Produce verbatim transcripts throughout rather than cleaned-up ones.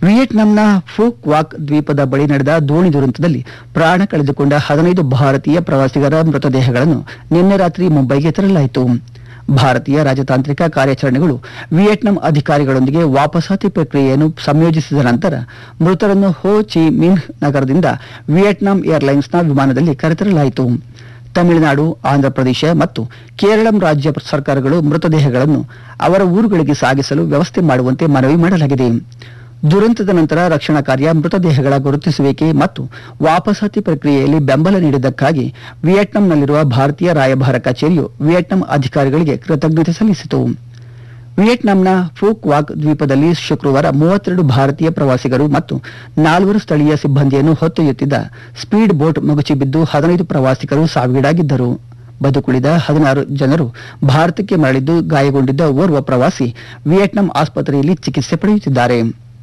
ವಿಯೆಟ್ನಾಂನ Fuk walk ದ್ವೀಪದ ಬಳಿ ನಡೆದ ದೋಣಿ ದುರಂತದಲ್ಲಿ ಪ್ರಾಣ ಕಳೆದುಕೊಂಡ ಹದಿನೈದು ಭಾರತೀಯ ಪ್ರವಾಸಿಗರ ಮೃತದೇಹಗಳನ್ನು ನಿನ್ನೆ ರಾತ್ರಿ ಮುಂಬೈಗೆ ತರಲಾಯಿತು. ಭಾರತೀಯ ರಾಜತಾಂತ್ರಿಕ ಕಾರ್ಯಾಚರಣೆಗಳು ವಿಯೆಟ್ನಾಂ ಅಧಿಕಾರಿಗಳೊಂದಿಗೆ ವಾಪಸಾತಿ ಪ್ರಕ್ರಿಯೆಯನ್ನು ಸಂಯೋಜಿಸಿದ ನಂತರ ಮೃತರನ್ನು ಹೋ ಚಿ ಮಿನ್ಹ್ ನಗರದಿಂದ ವಿಯೆಟ್ನಾಂ ಏರ್ಲೈನ್ಸ್ನ ವಿಮಾನದಲ್ಲಿ ಕರೆತರಲಾಯಿತು. ತಮಿಳುನಾಡು, ಆಂಧ್ರಪ್ರದೇಶ ಮತ್ತು ಕೇರಳ ರಾಜ್ಯ ಸರ್ಕಾರಗಳು ಮೃತದೇಹಗಳನ್ನು ಅವರ ಊರುಗಳಿಗೆ ಸಾಗಿಸಲು ವ್ಯವಸ್ಥೆ ಮಾಡುವಂತೆ ಮನವಿ ಮಾಡಲಾಗಿದೆ. ದುರಂತದ ನಂತರ ರಕ್ಷಣಾ ಕಾರ್ಯ, ಮೃತದೇಹಗಳ ಗುರುತಿಸುವಿಕೆ ಮತ್ತು ವಾಪಸಾತಿ ಪ್ರಕ್ರಿಯೆಯಲ್ಲಿ ಬೆಂಬಲ ನೀಡಿದ್ದಕ್ಕಾಗಿ ವಿಯೆಟ್ನಾಂನಲ್ಲಿರುವ ಭಾರತೀಯ ರಾಯಭಾರ ಕಚೇರಿಯು ವಿಯೆಟ್ನಾಂ ಅಧಿಕಾರಿಗಳಿಗೆ ಕೃತಜ್ಞತೆ ಸಲ್ಲಿಸಿತು. ವಿಯೆಟ್ನಾಂನ ಫೂಕ್ ವಾಕ್ ದ್ವೀಪದಲ್ಲಿ ಶುಕ್ರವಾರ ಮೂವತ್ತೆರಡು ಭಾರತೀಯ ಪ್ರವಾಸಿಗರು ಮತ್ತು ನಾಲ್ವರು ಸ್ಥಳೀಯ ಸಿಬ್ಬಂದಿಯನ್ನು ಹೊತ್ತೊಯ್ಯುತ್ತಿದ್ದ ಸ್ಪೀಡ್ ಬೋಟ್ ಮಗುಚಿ ಬಿದ್ದು ಹದಿನೈದು ಪ್ರವಾಸಿಗರು ಸಾವಿಗೀಡಾಗಿದ್ದರು. ಬದುಕುಳಿದ ಹದಿನಾರು ಜನರು ಭಾರತಕ್ಕೆ ಮರಳಿದ್ದು, ಗಾಯಗೊಂಡಿದ್ದ ಓರ್ವ ಪ್ರವಾಸಿ ವಿಯೆಟ್ನಾಂ ಆಸ್ಪತ್ರೆಯಲ್ಲಿ ಚಿಕಿತ್ಸೆ ಪಡೆಯುತ್ತಿದ್ದಾರೆ.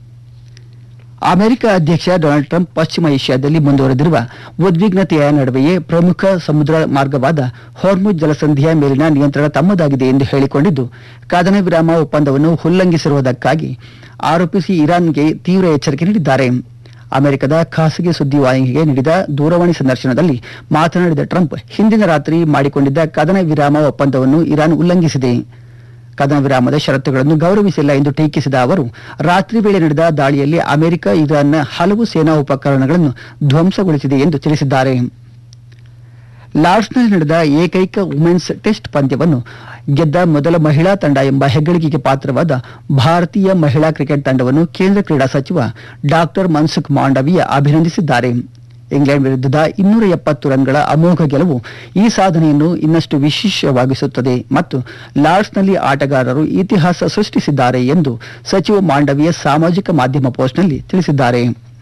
ಅಮೆರಿಕ ಅಧ್ಯಕ್ಷ ಡೊನಾಲ್ಡ್ ಟ್ರಂಪ್ ಪಶ್ಚಿಮ ಏಷ್ಯಾದಲ್ಲಿ ಮುಂದುವರೆದಿರುವ ಉದ್ವಿಗ್ನತೆಯ ನಡುವೆಯೇ ಪ್ರಮುಖ ಸಮುದ್ರ ಮಾರ್ಗವಾದ ಹೊರ್ಮುಜ್ ಜಲಸಂಧಿಯ ಮೇಲಿನ ನಿಯಂತ್ರಣ ತಮ್ಮದಾಗಿದೆ ಎಂದು ಹೇಳಿಕೊಂಡಿದ್ದು, ಕದನ ವಿರಾಮ ಒಪ್ಪಂದವನ್ನು ಉಲ್ಲಂಘಿಸಿರುವುದಕ್ಕಾಗಿ ಆರೋಪಿಸಿ ಇರಾನ್ಗೆ ತೀವ್ರ ಎಚ್ಚರಿಕೆ ನೀಡಿದ್ದಾರೆ. ಅಮೆರಿಕದ ಖಾಸಗಿ ಸುದ್ದಿವಾಹಿನಿಗೆ ನೀಡಿದ ದೂರವಾಣಿ ಸಂದರ್ಶನದಲ್ಲಿ ಮಾತನಾಡಿದ ಟ್ರಂಪ್, ಹಿಂದಿನ ರಾತ್ರಿ ಮಾಡಿಕೊಂಡಿದ್ದ ಕದನ ವಿರಾಮ ಒಪ್ಪಂದವನ್ನು ಇರಾನ್ ಉಲ್ಲಂಘಿಸಿದೆ. ಕದನ ವಿರಾಮದ ಷರತ್ತುಗಳನ್ನು ಗೌರವಿಸಿಲ್ಲ ಎಂದು ಟೀಕಿಸಿದ ಅವರು, ರಾತ್ರಿ ವೇಳೆ ನಡೆದ ದಾಳಿಯಲ್ಲಿ ಅಮೆರಿಕ ಇರಾನ್ನ ಹಲವು ಸೇನಾ ಉಪಕರಣಗಳನ್ನು ಧ್ವಂಸಗೊಳಿಸಿದೆ ಎಂದು ತಿಳಿಸಿದ್ದಾರೆ. ಲಾರ್ಡ್ಸ್ನಲ್ಲಿ ನಡೆದ ಏಕೈಕ ವುಮೆನ್ಸ್ ಟೆಸ್ಟ್ ಪಂದ್ಯವನ್ನು ಗೆದ್ದ ಮೊದಲ ಮಹಿಳಾ ತಂಡ ಎಂಬ ಹೆಗ್ಗಳಿಕೆಗೆ ಪಾತ್ರವಾದ ಭಾರತೀಯ ಮಹಿಳಾ ಕ್ರಿಕೆಟ್ ತಂಡವನ್ನು ಕೇಂದ್ರ ಕ್ರೀಡಾ ಸಚಿವ ಡಾಕ್ಟರ್ ಮನ್ಸುಖ್ ಮಾಂಡವೀಯ ಅಭಿನಂದಿಸಿದ್ದಾರೆ. ಇಂಗ್ಲೆಂಡ್ ವಿರುದ್ಧದ ಇನ್ನೂರ ಎಪ್ಪತ್ತು ರನ್ಗಳ ಅಮೋಘ ಗೆಲುವು ಈ ಸಾಧನೆಯನ್ನು ಇನ್ನಷ್ಟು ವಿಶೇಷವಾಗಿಸುತ್ತದೆ ಮತ್ತು ಲಾರ್ಡ್ಸ್ನಲ್ಲಿ ಆಟಗಾರರು ಇತಿಹಾಸ ಸೃಷ್ಟಿಸಿದ್ದಾರೆ ಎಂದು ಸಚಿವ ಮಾಂಡವೀಯ ಸಾಮಾಜಿಕ ಮಾಧ್ಯಮ ಪೋಸ್ಟ್ನಲ್ಲಿ ತಿಳಿಸಿದ್ದಾರೆ.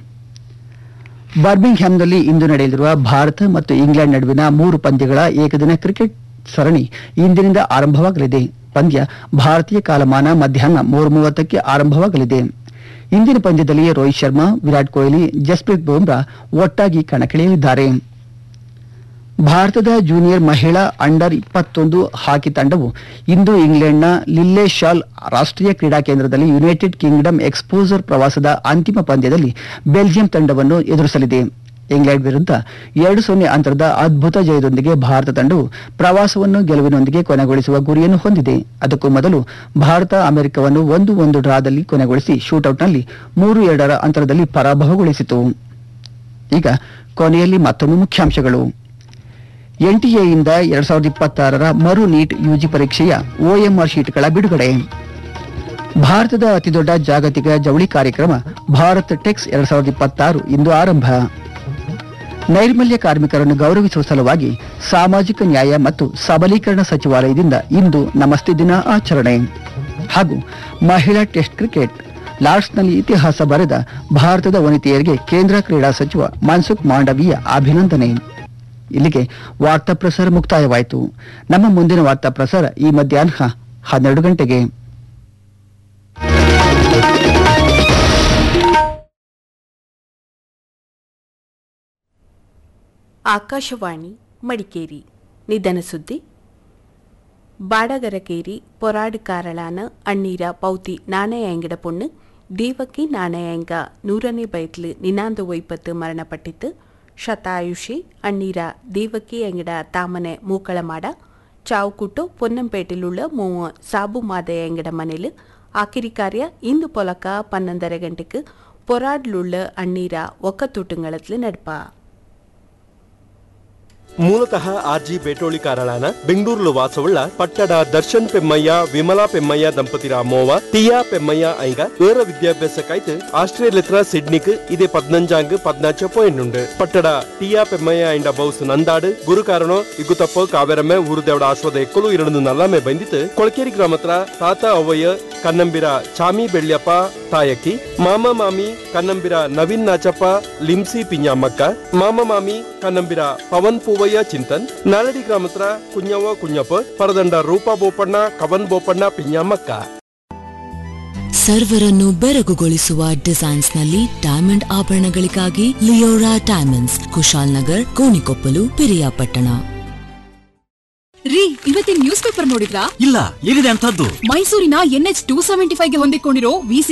ಬರ್ಮಿಂಗ್ಹ್ಯಾಮ್ನಲ್ಲಿ ಇಂದು ನಡೆಯಲಿರುವ ಭಾರತ ಮತ್ತು ಇಂಗ್ಲೆಂಡ್ ನಡುವಿನ ಮೂರು ಪಂದ್ಯಗಳ ಏಕದಿನ ಕ್ರಿಕೆಟ್ ಸರಣಿ ಇಂದಿನಿಂದ ಆರಂಭವಾಗಲಿದೆ. ಪಂದ್ಯ ಭಾರತೀಯ ಕಾಲಮಾನ ಮಧ್ಯಾಹ್ನ ಮೂರು ಮೂವತ್ತಕ್ಕೆ ಆರಂಭವಾಗಲಿದೆ. ಇಂದಿನ ಪಂದ್ಯದಲ್ಲಿ ರೋಹಿತ್ ಶರ್ಮಾ, ವಿರಾಟ್ ಕೊಹ್ಲಿ, ಜಸ್ಪ್ರೀತ್ ಬುಮ್ರಾ ಒಟ್ಟಾಗಿ ಕಣಕ್ಕಿಳಿಯಲಿದ್ದಾರೆ. ಭಾರತದ ಜೂನಿಯರ್ ಮಹಿಳಾ ಅಂಡರ್ ಇಪ್ಪತ್ತೊಂದು ಹಾಕಿ ತಂಡವು ಇಂದು ಇಂಗ್ಲೆಂಡ್ನ ಲಿಲ್ಲೆ ಶಾಲ್ ರಾಷ್ಟ್ರೀಯ ಕ್ರೀಡಾ ಕೇಂದ್ರದಲ್ಲಿ ಯುನೈಟೆಡ್ ಕಿಂಗ್ಡಮ್ ಎಕ್ಸ್ಪೋಜರ್ ಪ್ರವಾಸದ ಅಂತಿಮ ಪಂದ್ಯದಲ್ಲಿ ಬೆಲ್ಜಿಯಂ ತಂಡವನ್ನು ಎದುರಿಸಲಿದೆ. ಇಂಗ್ಲೆಂಡ್ ವಿರುದ್ಧ ಎರಡು ಸೊನ್ನೆ ಅಂತರದ ಅದ್ಭುತ ಜಯದೊಂದಿಗೆ ಭಾರತ ತಂಡವು ಪ್ರವಾಸವನ್ನು ಗೆಲುವಿನೊಂದಿಗೆ ಕೊನೆಗೊಳಿಸುವ ಗುರಿಯನ್ನು ಹೊಂದಿದೆ. ಅದಕ್ಕೂ ಮೊದಲು ಭಾರತ ಅಮೆರಿಕವನ್ನು ಒಂದು ಒಂದು ಡ್ರಾದಲ್ಲಿ ಕೊನೆಗೊಳಿಸಿ ಶೂಟೌಟ್ನಲ್ಲಿ ಮೂರು ಎರಡರ ಅಂತರದಲ್ಲಿ ಪರಾಭವಗೊಳಿಸಿತು. ಈಗ ಕೊನೆಯಲ್ಲಿ ಮತ್ತೊಮ್ಮೆ ಮುಖ್ಯಾಂಶಗಳು. ಎನ್ಟಿಎಯಿಂದ ಎರಡ್ ಸಾವಿರದ ಇಪ್ಪತ್ತಾರರ ಮರು ನೀಟ್ ಯುಜಿ ಪರೀಕ್ಷೆಯ ಒಎಂಆರ್ ಶೀಟ್ಗಳ ಬಿಡುಗಡೆ. ಭಾರತದ ಅತಿದೊಡ್ಡ ಜಾಗತಿಕ ಜವಳಿ ಕಾರ್ಯಕ್ರಮ ಭಾರತ್ ಟೆಕ್ಸ್ ಎರಡ್ ಸಾವಿರದ ಇಪ್ಪತ್ತಾರು ಇಂದು ಆರಂಭ. ನೈರ್ಮಲ್ಯ ಕಾರ್ಮಿಕರನ್ನು ಗೌರವಿಸುವ ಸಲುವಾಗಿ ಸಾಮಾಜಿಕ ನ್ಯಾಯ ಮತ್ತು ಸಬಲೀಕರಣ ಸಚಿವಾಲಯದಿಂದ ಇಂದು ನಮಸ್ತೆ ದಿನ ಆಚರಣೆ. ಹಾಗೂ ಮಹಿಳಾ ಟೆಸ್ಟ್ ಕ್ರಿಕೆಟ್, ಲಾರ್ಡ್ಸ್ನಲ್ಲಿ ಇತಿಹಾಸ ಬರೆದ ಭಾರತದ ವನಿತೆಯರಿಗೆ ಕೇಂದ್ರ ಕ್ರೀಡಾ ಸಚಿವ ಮನ್ಸುಖ್ ಮಾಂಡವೀಯ ಅಭಿನಂದನೆ. ಇಲ್ಲಿಗೆ ವಾರ್ತಾ ಪ್ರಸಾರ ಮುಕ್ತಾಯವಾಯಿತು. ನಮ್ಮ ಮುಂದಿನ ವಾರ್ತಾ ಪ್ರಸಾರ ಈ ಮಧ್ಯಾಹ್ನ ಹನ್ನೆರಡು ಗಂಟೆಗೆ. ಆಕಾಶವಾಣಿ ಮಡಿಕೇರಿ. ನಿಧನ ಸುದ್ದಿ. ಬಾಡಗರಕೇರಿ ಪೊರಾಡ್ ಕಾರಳಾನ ಅಣ್ಣೀರ ಪೌತಿ ನಾಣಯಂಗಡ ಪೊಣ್ಣು ದೇವಕಿ ನಾಣಯಂಗ ನೂರನೇ ಬಯತ್ಲು ನಿನಾಂದು ವೈಪತ್ತು ಮರಣಪಟ್ಟಿತ್ತು. ಶತಾಯುಷಿ ಅಣ್ಣೀರ ದೇವಕಿ ಎಂಗಡ ತಾಮನೆ ಮೂಕಳ ಮಾಡ ಚಾವು ಕುಟ್ಟು ಪೊನ್ನಂಪೇಟೆಲುಳ್ಳ ಮೂವ ಸಾಬು ಮಾದಯ ಎಂಗಡ ಮನೆಲು ಆಕಿರಿ ಕಾರ್ಯ ಇಂದು ಪೊಲಕ ಪನ್ನೊಂದರ ಗಂಟೆಗೆ ಪೊರಾಡ್ಲುಳ್ಳ ಅಣ್ಣೀರ ಒಕ್ಕತೂಟುಂಗಳತ್ಲು ನಡ್ಪ. ಮೂಲತಃ ಆರ್ಜಿ ಬೇಟೋಳಿ ಕಾರಳಾನ ಬೆಂಗಳೂರು ವಾಸವುಳ್ಳ ಪಟ್ಟಡ ದರ್ಶನ್ ಪೆಮ್ಮಯ್ಯ ವಿಮಲಾ ಪೆಮ್ಮಯ್ಯ ದಂಪತಿರ ಮೋವ ಟಿಯಾ ಪೆಮ್ಮಯ್ಯ ಐಂಗ ಏರ ವಿದ್ಯಾಭ್ಯಾಸಕ್ಕಾಯ್ತು ಆಸ್ಟ್ರೇಲಿಯತ್ರ ಸಿಡ್ನಿಕ್ ಇದೇ ಪದ್ನಂಜಾಂಗ್ ಪದ್ನಾಚ പോയിന്റ് ಪಟ್ಟಡ ಟಿಯಾ ಪೆಮ್ಮಯ್ಯ ಐಂಡ ಬೌಸ್ ನಂದಾಡು ಗುರು ಕಾರಣೋ ಇಗುತಪ್ಪ ಕಾವೇರಮ್ಮೆ ಊರುದೇವಡ ಆಶ್ವದ ಎಕ್ಕಲು ಎರಡು ನಲ್ಲಮೆ ಬಂದಿತ್ತು. ಕೊಳಕೇರಿ ಗ್ರಾಮತ್ರ ತಾತ ಅವ್ವಯ್ಯ ಕನ್ನಂಬಿರ ಚಾಮಿ ಬೆಳ್ಯಪ್ಪ ತಾಯಕ್ಕಿ, ಮಾಮ ಮಾಮಿ ಕನ್ನಂಬಿರ ನವೀನ್ ನಾಚಪ್ಪ ಲಿಂಸಿ ಪಿഞ്ഞാಮಕ್ಕ, ಮಾಮ ಮಾಮಿ ಕನ್ನಂಬಿರ ಪವನ್ ಪೂವಯ್ಯ ಚಿಂತನ್, ನಾಳಡಿ ಗ್ರಾಮತ್ರ ಕುഞ്ഞವ್ವ ಕುഞ്ഞಪ್ಪ, ಪರದಂಡ ರೂಪಾ ಬೋಪಣ್ಣ ಕವನ್ ಬೋಪಣ್ಣ ಪಿഞ്ഞാಮಕ್ಕ. ಸರ್ವರನ್ನು ಬೆರಗುಗೊಳಿಸುವ ಡಿಸೈನ್ಸ್ ನಲ್ಲಿ diamond ಆಭರಣಗಳಿಗಾಗಿ Leora diamonds, Kushal Nagar, Konikoppal, Piriyapatna. ರೀ, ಇವತ್ತಿನ ನ್ಯೂಸ್ ಪೇಪರ್ ನೋಡಿದ್ರಾ? ಇಲ್ಲ, ಏನಿದೆ ಅಂತದ್ದು? ಮೈಸೂರಿನ N H two seventy five ಗೆ ಹೊಂದಿಕೊಂಡಿರೋ ವಿಸಿ